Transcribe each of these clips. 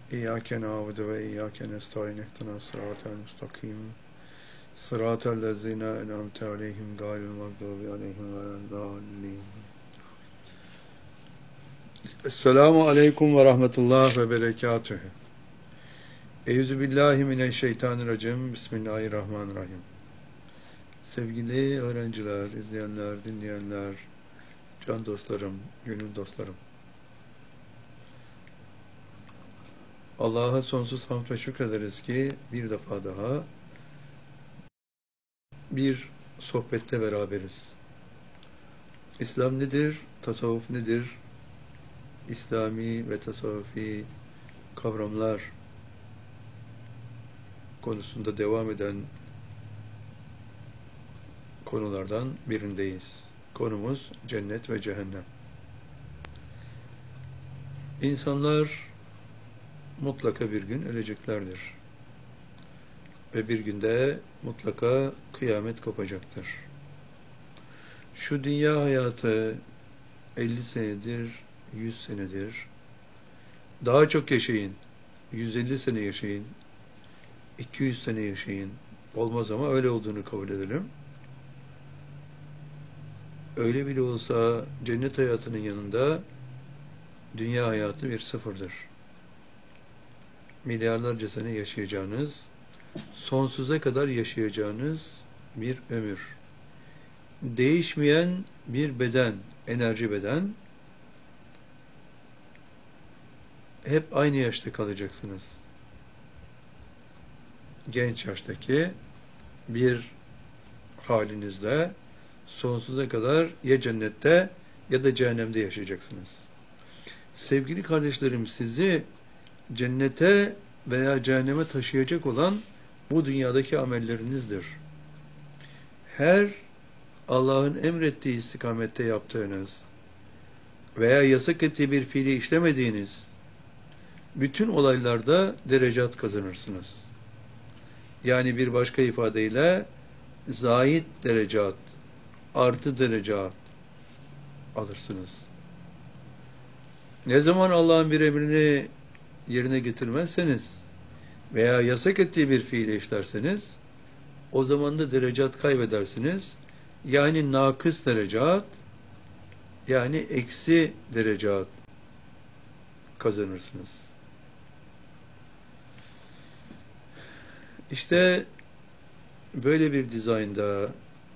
إياك نعبد وإياك نستعين اهدنا الصراط المستقيم صراط الذين أنعمت عليهم غير المغضوب عليهم ولا الضالين. Esselamu Aleyküm ve Rahmetullah ve Berekatühü. Euzubillahimineşşeytanirracim. Bismillahirrahmanirrahim. Sevgili öğrenciler, izleyenler, dinleyenler, can dostlarım, gönül dostlarım. Allah'a sonsuz hamd ve şükrederiz ki bir defa daha bir sohbette beraberiz. İslam nedir? Tasavvuf nedir? İslami ve tasavvufi kavramlar konusunda devam eden konulardan birindeyiz. Konumuz cennet ve cehennem. İnsanlar mutlaka bir gün öleceklerdir. Ve bir günde mutlaka kıyamet kopacaktır. Şu dünya hayatı 50 senedir, 100 senedir. Daha çok yaşayın. 150 sene yaşayın. 200 sene yaşayın. Olmaz ama öyle olduğunu kabul edelim. Öyle bile olsa cennet hayatının yanında dünya hayatı bir sıfırdır. Milyarlarca sene yaşayacağınız, sonsuza kadar yaşayacağınız bir ömür. Değişmeyen bir beden, enerji beden. Hep aynı yaşta kalacaksınız. Genç yaştaki bir halinizde sonsuza kadar ya cennette ya da cehennemde yaşayacaksınız. Sevgili kardeşlerim, sizi cennete veya cehenneme taşıyacak olan bu dünyadaki amellerinizdir. Her Allah'ın emrettiği istikamette yaptığınız veya yasak ettiği bir fiili işlemediğiniz bütün olaylarda derecat kazanırsınız. Yani bir başka ifadeyle zahid derecat, artı derecat alırsınız. Ne zaman Allah'ın bir emrini yerine getirmezseniz veya yasak ettiği bir fiili işlerseniz o zaman da derecat kaybedersiniz. Yani nakıs derecat, yani eksi derecat kazanırsınız. İşte böyle bir dizaynda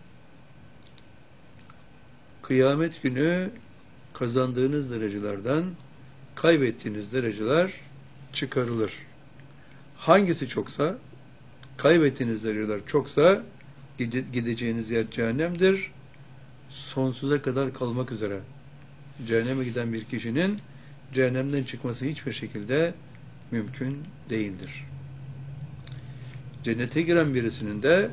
kıyamet günü kazandığınız derecelerden kaybettiğiniz dereceler çıkarılır. Hangisi çoksa, kaybettiğiniz dereceler çoksa gideceğiniz yer cehennemdir. Sonsuza kadar kalmak üzere. Cehenneme giden bir kişinin cehennemden çıkması hiçbir şekilde mümkün değildir. Cennete giren birisinin de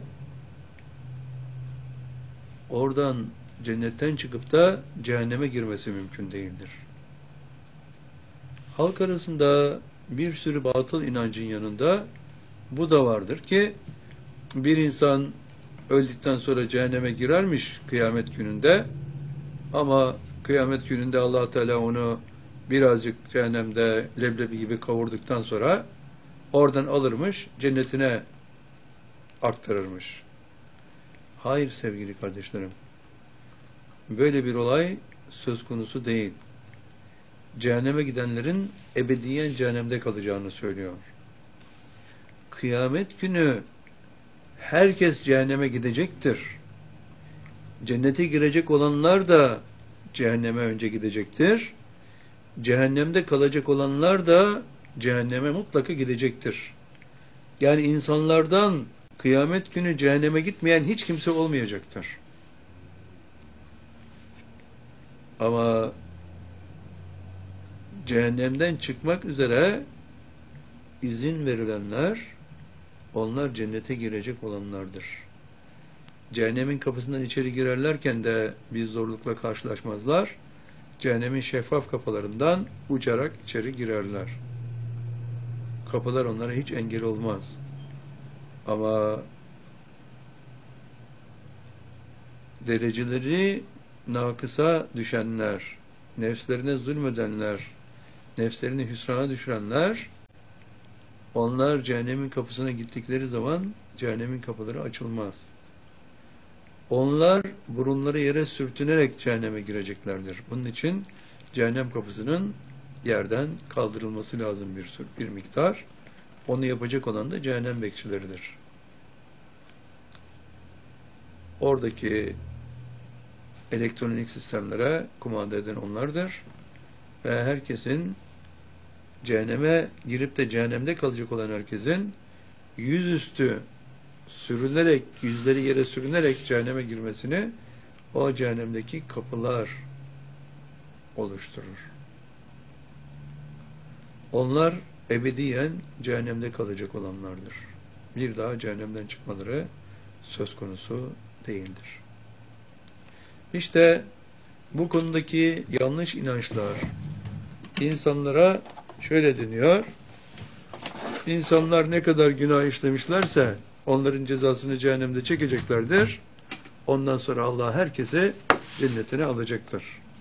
oradan cennetten çıkıp da cehenneme girmesi mümkün değildir. Halk arasında bir sürü batıl inancın yanında bu da vardır ki bir insan öldükten sonra cehenneme girermiş kıyamet gününde ama kıyamet gününde Allah Teala onu birazcık cehennemde leblebi gibi kavurduktan sonra oradan alırmış, cennetine aktarırmış. Hayır sevgili kardeşlerim. Böyle bir olay söz konusu değil. Cehenneme gidenlerin ebediyen cehennemde kalacağını söylüyor. Kıyamet günü herkes cehenneme gidecektir. Cennete girecek olanlar da cehenneme önce gidecektir. Cehennemde kalacak olanlar da cehenneme mutlaka gidecektir. Yani insanlardan kıyamet günü cehenneme gitmeyen hiç kimse olmayacaktır. Ama cehennemden çıkmak üzere izin verilenler, onlar cennete girecek olanlardır. Cehennemin kapısından içeri girerlerken de bir zorlukla karşılaşmazlar. Cehennemin şeffaf kapılarından uçarak içeri girerler. Kapılar onlara hiç engel olmaz. Ama dereceleri nakısa düşenler, nefslerine zulmedenler, nefslerini hüsrana düşürenler Onlar cehennemin kapısına gittikleri zaman cehennemin kapıları açılmaz. Onlar burunları yere sürtünerek cehenneme gireceklerdir. Bunun için cehennem kapısının yerden kaldırılması lazım bir miktar. Onu yapacak olan da cehennem bekçileridir. Oradaki elektronik sistemlere kumanda eden onlardır. Ve herkesin cehenneme girip de cehennemde kalacak olan herkesin yüzüstü sürünerek, yüzleri yere sürünerek cehenneme girmesini o cehennemdeki kapılar oluşturur. Onlar ebediyen cehennemde kalacak olanlardır. Bir daha cehennemden çıkmaları söz konusu değildir. İşte bu konudaki yanlış inançlar insanlara şöyle deniyor. İnsanlar ne kadar günah işlemişlerse onların cezasını cehennemde çekeceklerdir. Ondan sonra Allah herkese cennetine alacaktır.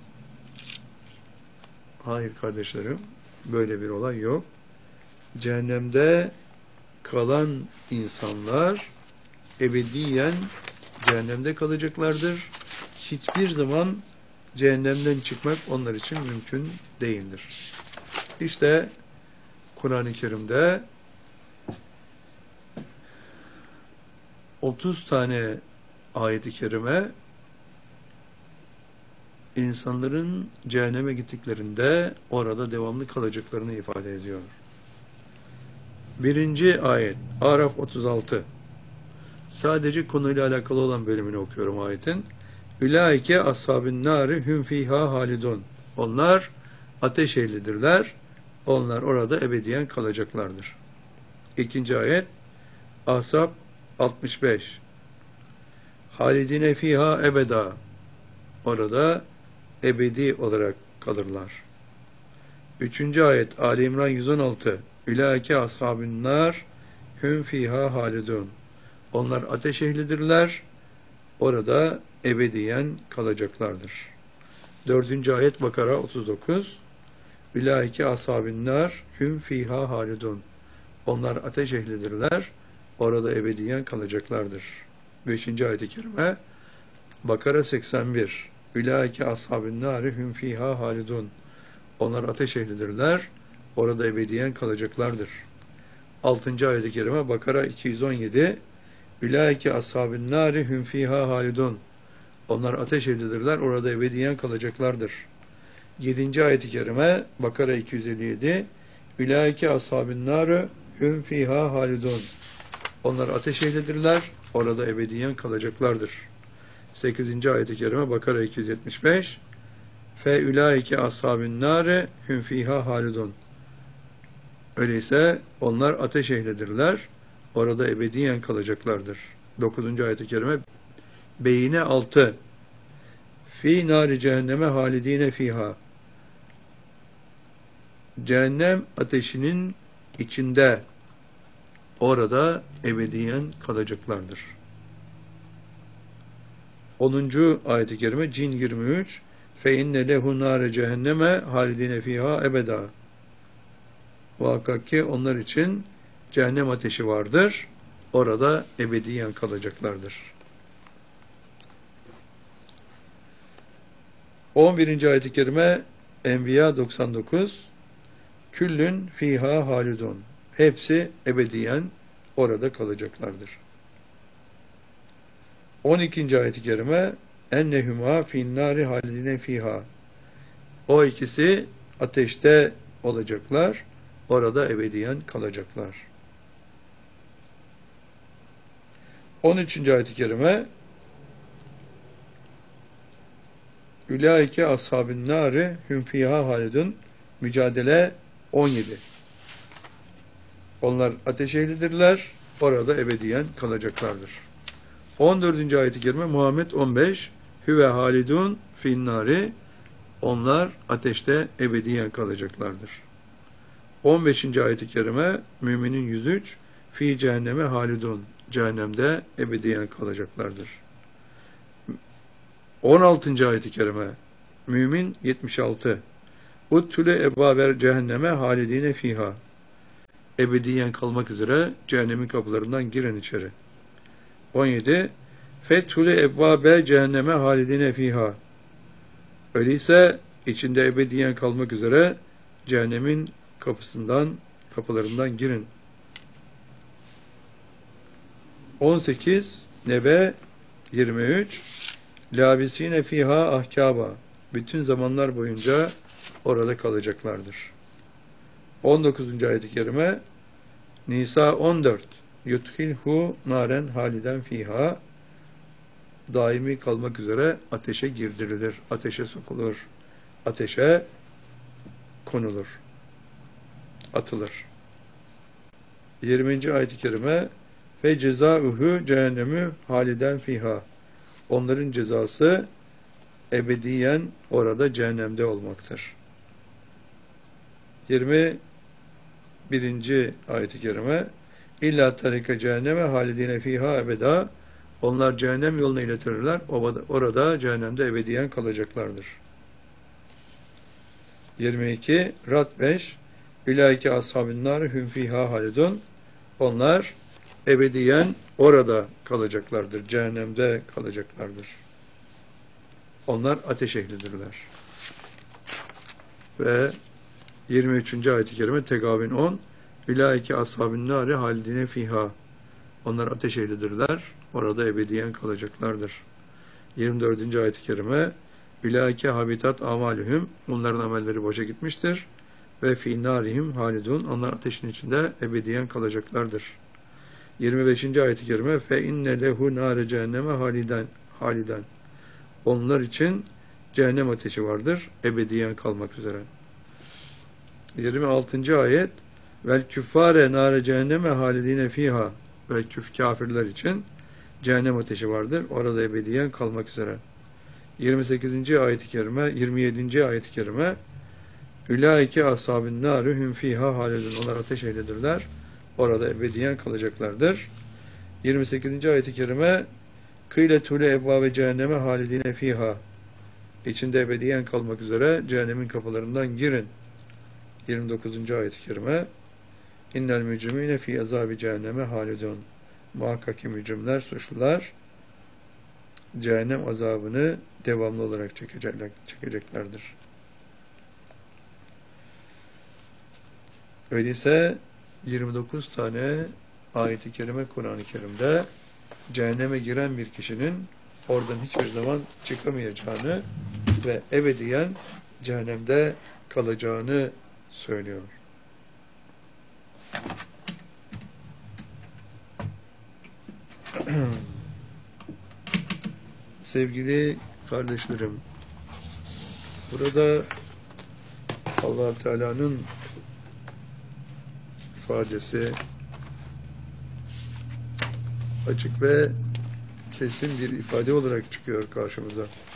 Hayır kardeşlerim, böyle bir olay yok. Cehennemde kalan insanlar ebediyen cehennemde kalacaklardır. Hiçbir zaman cehennemden çıkmak onlar için mümkün değildir. İşte Kur'an-ı Kerim'de 30 tane ayet-i kerime insanların cehenneme gittiklerinde orada devamlı kalacaklarını ifade ediyor. Birinci ayet Araf 36. Sadece konuyla alakalı olan bölümünü okuyorum ayetin. Ülaike ashabin nâri hüm fîhâ halidun. Onlar ateş ehlidirler. Onlar orada ebediyen kalacaklardır. İkinci ayet Ahzab 65. Halidine fîhâ ebeda. Orada ebedi olarak kalırlar. Üçüncü ayet Ali İmran 116. Ülaike ashabin nâr hüm fîhâ halidun. Onlar ateş ehlidirler. Orada ebediyen kalacaklardır. Dördüncü ayet Bakara 39. Ülaike ashabin nar hüm fîhâ halidun. Onlar ateş ehlidirler. Orada ebediyen kalacaklardır. Beşinci ayet-i kerime Bakara 81. Ülaike ashabin nâri hüm fîhâ halidun. Onlar ateş ehlidirler. Orada ebediyen kalacaklardır. Altıncı ayet-i kerime Bakara 217. Ülaike ashabin nâri hüm fîhâ halidun. Onlar ateş ehlidirler. Orada ebediyen kalacaklardır. 7. ayet-i kerime Bakara 257. Ülaike ashabin nâri hüm fîhâ halidun. Onlar ateş ehlidirler. Orada ebediyen kalacaklardır. 8. ayet-i kerime Bakara 275. Fe ülaike ashabin nâri hüm fîhâ halidun. Öyleyse onlar ateş ehlidirler. Orada ebediyen kalacaklardır. 9. ayet-i kerime Beyine 6. Fî nâri cehenneme halidîne fîhâ. Cehennem ateşinin içinde orada ebediyen kalacaklardır. 10. ayet-i kerime Cin 23. Fe inne lehu nâre cehenneme halidîne fîhâ ebedâ. Muhakkak ki onlar için cehennem ateşi vardır. Orada ebediyen kalacaklardır. 11. ayet-i kerime Enbiya 99. Küllün fîhâ halidun. Hepsi ebediyen orada kalacaklardır. 12. ayet-i kerime ennehumâ finnâri halidine fîhâ. O ikisi ateşte olacaklar. Orada ebediyen kalacaklar. 13. ayet-i kerime Ülaike ashabin nâri hüm fîhâ halidun. Mücadele 17. Onlar ateş ehlidirler. Orada ebediyen kalacaklardır. 14. ayet-i kerime Muhammed 15. Hüve halidun finnâri. Onlar ateşte ebediyen kalacaklardır. 15. ayet-i kerime Müminin 103. Fi cehenneme halidun. Cehennemde ebediyen kalacaklardır. 16. ayet-i kerime Mümin 76. Uttule ebâber cehenneme halidine fîhâ. ebediyen kalmak üzere cehennemin kapılarından girin içeri. 17. Fethulü ebbâbe cehenneme halidine fiha. Öyleyse içinde ebediyen kalmak üzere cehennemin kapılarından girin. 18. Nebe 23. Labisine fiha ahkâba. Bütün zamanlar boyunca orada kalacaklardır. 19. ayet-i kerime Nisa 14. Yudhilhu naren haliden fiha. Daimi kalmak üzere ateşe girdirilir, ateşe sokulur, ateşe konulur, atılır. 20. ayet-i kerime ve cezauhu cehennemü haliden fiha. Onların cezası ebediyen orada cehennemde olmaktır. 21. ayet-i kerime İlla tarika cehenneme halidine fiha ebeda. Onlar cehennem yoluna iletirler. Orada cehennemde ebediyen kalacaklardır. 22. Rad 5. Ülaike ashabın nar hum fiha halidun. Onlar ebediyen orada kalacaklardır. Cehennemde kalacaklardır. Onlar ateş ehlidirler. Ve 23. ayet-i kerime Tegabin 10. Ülaike ashabın nar halidine fiha. Onlar ateş ehlidirler. Orada ebediyen kalacaklardır. 24. ayet-i kerime Ülaike habitat amalühüm. Onların amelleri boşa gitmiştir. Ve fî nârihim halidun. Onlar ateşin içinde ebediyen kalacaklardır. 25. ayet-i kerime fe inne lehu nâre cehenneme haliden. Onlar için cehennem ateşi vardır. Ebediyen kalmak üzere. 26. ayet vel küffâre nâre cehenneme halidine fîhâ. Ve kafirler için cehennem ateşi vardır. Orada ebediyen kalmak üzere. 28. ayet-i kerime, 27. ayet-i kerime Ülaike ashabın nârü hum fîhâ halidun. Onlar ateş ehlidirler. Orada ebediyen kalacaklardır. 28. ayet-i kerime Kıyle tule ebbâbe cehenneme halidine fîhâ. İçinde ebediyen kalmak üzere cehennemin kapılarından girin. 29. ayet-i kerime İnnel mücrimîne fî azâbi cehenneme halidun. Muhakkak ki mücrimler, suçlular cehennem azabını devamlı olarak çekeceklerdir. Öyleyse 29 tane ayet-i kerime Kur'an-ı Kerim'de cehenneme giren bir kişinin oradan hiçbir zaman çıkamayacağını ve ebediyen cehennemde kalacağını söylüyor. Sevgili kardeşlerim, burada Allah Teala'nın ifadesi açık ve kesin bir ifade olarak çıkıyor karşımıza.